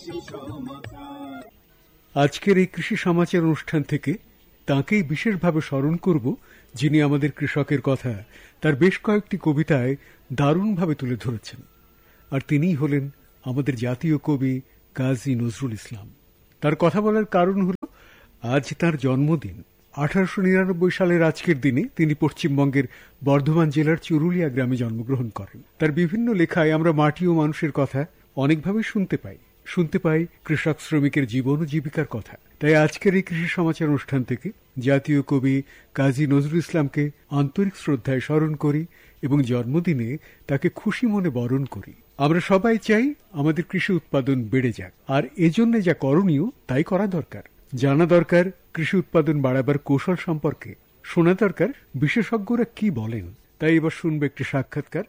আজকের এই কৃষি সমাচার অনুষ্ঠান থেকে তাঁকেই বিশেষভাবে স্মরণ করব, যিনি আমাদের কৃষকের কথা তার বেশ কয়েকটি কবিতায় দারুণভাবে তুলে ধরেছেন। আর তিনিই হলেন আমাদের জাতীয় কবি কাজী নজরুল ইসলাম। তার কথা বলার কারণ হল আজ তার জন্মদিন। 1899 সালের আজকের দিনে তিনি পশ্চিমবঙ্গের বর্ধমান জেলার চুরুলিয়া গ্রামে জন্মগ্রহণ করেন। তার বিভিন্ন লেখায় আমরা মাটি ও মানুষের কথা অনেকভাবে শুনতে পাই কৃষক শ্রমিকের জীবন ও জীবিকার কথা। তাই আজকের এই কৃষি সমাচার অনুষ্ঠান থেকে জাতীয় কবি কাজী নজরুল ইসলামকে আন্তরিক শ্রদ্ধায় স্মরণ করি এবং জন্মদিনে তাকে খুশি মনে বরণ করি। আমরা সবাই চাই আমাদের কৃষি উৎপাদন বেড়ে যাক, আর এজন্য যা করণীয় তাই করা দরকার। জানা দরকার কৃষি উৎপাদন বাড়াবার কৌশল সম্পর্কে, শোনা দরকার বিশেষজ্ঞরা কি বলেন। তাই এবার শুনবে একটি সাক্ষাৎকার।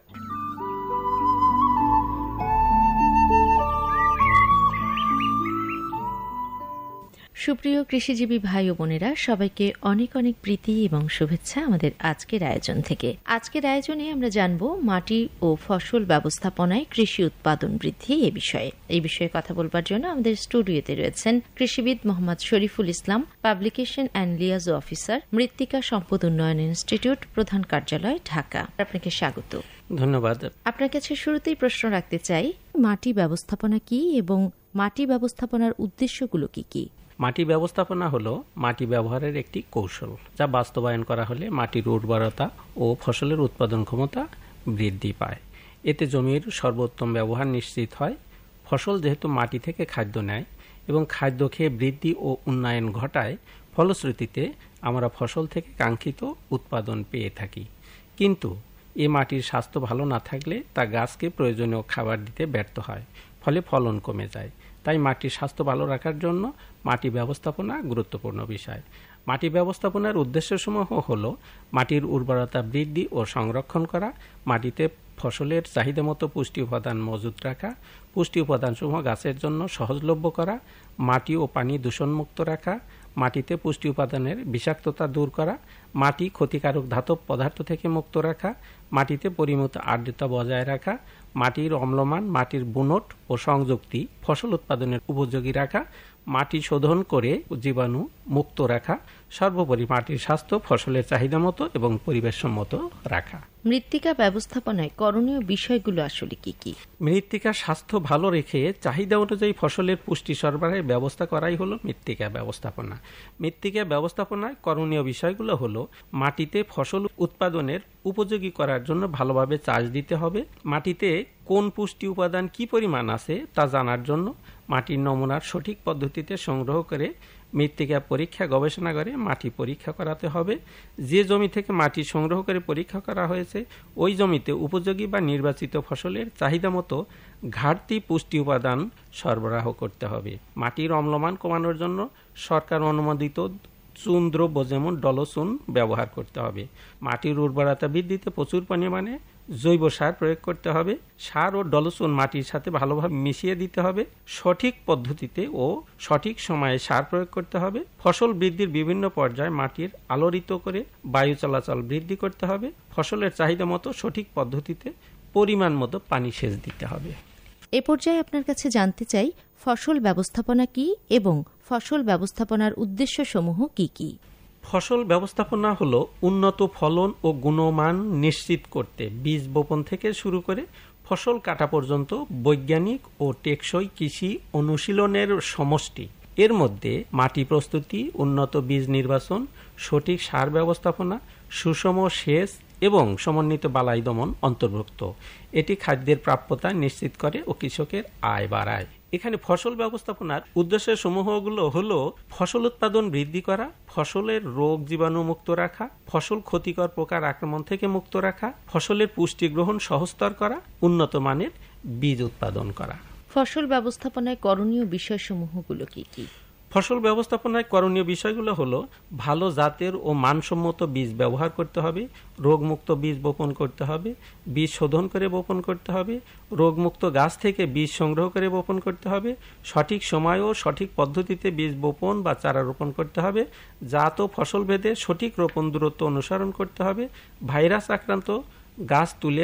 সুপ্রিয় কৃষিজীবী ভাই ও বোনেরা, সবাইকে অনেক অনেক প্রীতি এবং শুভেচ্ছা আমাদের আজকের আয়োজন থেকে। আজকের আয়োজনে আমরা জানব মাটি ও ফসল ব্যবস্থাপনায় কৃষি উৎপাদন বৃদ্ধি এই বিষয়ে কথা বলবার জন্য আমাদের স্টুডিওতে রয়েছেন কৃষিবিদ Mohammad Shariful Islam, publication and liaison officer, মৃত্তিকা সম্পদ উন্নয়ন ইনস্টিটিউট, প্রধান কার্যালয়, ঢাকা। আপনাকে স্বাগত। ধন্যবাদ। আপনার কাছে শুরুতেই প্রশ্ন রাখতে চাই, মাটি ব্যবস্থাপনা কি এবং মাটি ব্যবস্থাপনার উদ্দেশ্যগুলো কি কি? মাটি ব্যবস্থাপনা হলো মাটি ব্যবহারের একটি কৌশল, যা বাস্তবায়ন করা হলে মাটির উর্বরতা ও ফসলের উৎপাদন ক্ষমতা বৃদ্ধি পায়। এতে জমির সর্বোত্তম ব্যবহার নিশ্চিত হয়। ফসল যেহেতু মাটি থেকে খাদ্য নেয় এবং খাদ্য খেয়ে বৃদ্ধি ও উন্নয়ন ঘটায়, ফলশ্রুতিতে আমরা ফসল থেকে কাঙ্ক্ষিত উৎপাদন পেয়ে থাকি। কিন্তু এ মাটির স্বাস্থ্য ভালো না থাকলে তা গাছকে প্রয়োজনীয় খাবার দিতে ব্যর্থ হয়, ফলে ফলন কমে যায়। তাই মাটির স্বাস্থ্য ভালো রাখার জন্য মাটি ব্যবস্থাপনা গুরুত্বপূর্ণ বিষয়। মাটি ব্যবস্থাপনার উদ্দেশ্যসমূহ হল মাটির উর্বরতা বৃদ্ধি ও সংরক্ষণ করা, মাটিতে ফসলের চাহিদা মতো পুষ্টি উপাদান মজুত রাখা, পুষ্টি উপাদানসমূহ গাছের জন্য সহজলভ্য করা, মাটি ও পানি দূষণমুক্ত রাখা, মাটিতে পুষ্টি উপাদানের বিষাক্ততা দূর করা, মাটি ক্ষতিকারক ধাতব পদার্থ থেকে মুক্ত রাখা, মাটিতে পরিমিত আর্দ্রতা বজায় রাখা, মাটির অম্লমান, মাটির বুনট ও সংযুক্তি ফসল উৎপাদনের উপযোগী রাখা, মাটি শোধন করে জীবাণু মুক্ত রাখা, সর্বোপরি মাটির স্বাস্থ্য ফসলের চাহিদা মতো এবং পরিবেশ সম্মত রাখা। মৃত্তিকা ব্যবস্থাপনায় করণীয় বিষয়গুলো আসলে কি কি? মৃত্তিকার স্বাস্থ্য ভালো রেখে চাহিদা অনুযায়ী ফসলের পুষ্টি সরবরাহের ব্যবস্থা করাই হলো মৃত্তিকা ব্যবস্থাপনা। মৃত্তিকা ব্যবস্থাপনায় করণীয় বিষয়গুলো হলো মাটিতে ফসল উৎপাদনের উপযোগী করার জন্য ভালোভাবে চাষ দিতে হবে। মাটিতে কোন পুষ্টি উপাদান কি পরিমাণ আছে তা জানার জন্য মাটির নমুনার সঠিক পদ্ধতিতে সংগ্রহ করে মৃত্তিকা পরীক্ষা গবেষণাগারে মাটি পরীক্ষা করাতে হবে। যে জমি থেকে মাটি সংগ্রহ করে পরীক্ষা করা হয়েছে ওই জমিতে উপযোগী বা নির্বাচিত ফসলের চাহিদা মতো ঘাটতি পুষ্টি উপাদান সরবরাহ করতে হবে। মাটির অম্লমান কমানোর জন্য সরকার অনুমোদিত চুন দ্রব্য যেমন ডলচুন ব্যবহার করতে হবে। মাটির উর্বরতা বৃদ্ধিতে প্রচুর পরিমাণে জৈব সার প্রয়োগ করতে হবে। সার ও ডলচুন মাটির সাথে ভালোভাবে মিশিয়ে দিতে হবে। সঠিক পদ্ধতিতে ও সঠিক সময়ে সার প্রয়োগ করতে হবে। ফসল বৃদ্ধির বিভিন্ন পর্যায়ে মাটির আলোড়িত করে বায়ু চলাচল বৃদ্ধি করতে হবে। ফসলের চাহিদা মতো সঠিক পদ্ধতিতে পরিমাণ মতো পানি সেচ দিতে হবে। এ পর্যায়ে আপনার কাছে জানতে চাই, ফসল ব্যবস্থাপনা কি এবং ফসল ব্যবস্থাপনার উদ্দেশ্যসমূহ কি কি? ফসল ব্যবস্থাপনা হলো উন্নত ফলন ও গুণমান নিশ্চিত করতে বীজ বপন থেকে শুরু করে ফসল কাটা পর্যন্ত বৈজ্ঞানিক ও টেকসই কৃষি অনুশীলনের সমষ্টি। এর মধ্যে মাটি প্রস্তুতি, উন্নত বীজ নির্বাচন, সঠিক সার ব্যবস্থাপনা, সুষম সেচ এবং সমন্বিত বালাই দমন অন্তর্ভুক্ত। এটি খাদ্যের প্রাপ্যতা নিশ্চিত করে ও কৃষকের আয় বাড়ায়। এখানে ফসল ব্যবস্থাপনার উদ্দেশ্য সমূহগুলো হলো ফসল উৎপাদন বৃদ্ধি করা, ফসলের রোগ জীবাণু মুক্ত রাখা, ফসল ক্ষতিকর পোকার আক্রমণ থেকে মুক্ত রাখা, ফসলের পুষ্টি গ্রহণ সহজতর করা, উন্নত মানের বীজ উৎপাদন করা। ফসল ব্যবস্থাপনায় করণীয় বিষয়সমূহগুলো কি কি? ফসল ব্যবস্থাপনায় করণীয় বিষয়গুলো হলো ভালো জাতের ও মানসম্মত বীজ ব্যবহার করতে হবে, রোগমুক্ত বীজ বপন করতে হবে, বীজ শোধন করে বপন করতে হবে, রোগমুক্ত গাছ থেকে বীজ সংগ্রহ করে বপন করতে হবে, সঠিক সময় ও সঠিক পদ্ধতিতে বীজ বপন বা চারা রোপণ করতে হবে, জাত ও ফসল ভেদে সঠিক রোপণ দূরত্ব অনুসরণ করতে হবে, ভাইরাস আক্রান্ত গাছ তুলে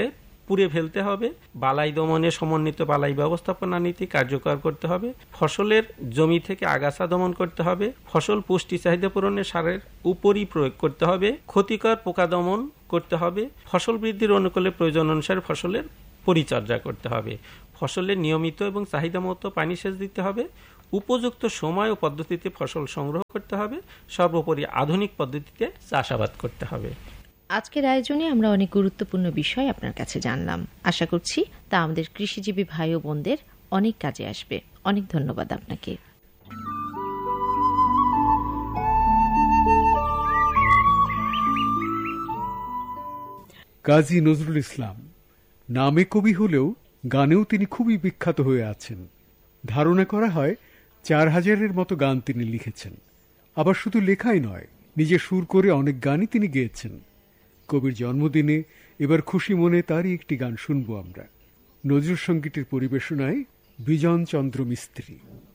পুড়ে ফেলতে হবে, বালাই দমনে সমন্বিত বালাই ব্যবস্থাপনা নীতি কার্যকর করতে হবে, ফসলের জমি থেকে আগাছা দমন করতে হবে, ফসল পুষ্টি চাহিদা পূরণে সারের উপরই প্রয়োগ করতে হবে, ক্ষতিকর পোকা দমন করতে হবে, ফসল বৃদ্ধির অনুকূলে প্রয়োজন অনুসারে ফসলের পরিচর্যা করতে হবে, ফসলের নিয়মিত এবং চাহিদা মতো পানি সেচ দিতে হবে, উপযুক্ত সময় ও পদ্ধতিতে ফসল সংগ্রহ করতে হবে, সর্বোপরি আধুনিক পদ্ধতিতে চাষাবাদ করতে হবে। আজকের আয়োজনে আমরা অনেক গুরুত্বপূর্ণ বিষয় আপনার কাছে জানলাম। আশা করছি তা আমাদের কৃষিজীবী ভাই ও বোনদের অনেক কাজে আসবে। অনেক ধন্যবাদ আপনাকে। কাজী নজরুল ইসলাম নামে কবি হলেও গানেও তিনি খুবই বিখ্যাত হয়ে আছেন। ধারণা করা হয় 4000-এর মতো গান তিনি লিখেছেন। আবার শুধু লেখাই নয়, নিজে সুর করে অনেক গানই তিনি গেয়েছেন। কবির জন্মদিনে এবার খুশি মনে তারই একটি গান শুনবো আমরা। নজরুল সঙ্গীতের পরিবেশনায় বিজন চন্দ্র মিস্ত্রি।